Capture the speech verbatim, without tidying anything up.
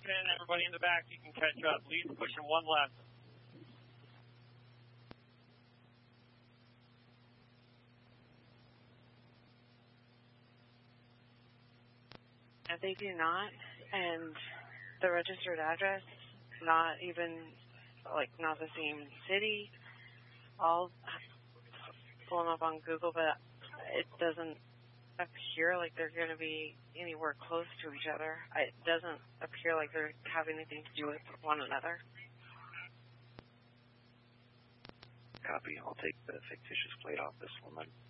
in. Everybody in the back, you can catch up. Lee's pushing one left. If they do not, and the registered address, not even, like, not the same city, I'll pull them up on Google, but it doesn't appear like they're going to be anywhere close to each other. It doesn't appear like they have anything to do with one another. Copy. I'll take the fictitious plate off this woman.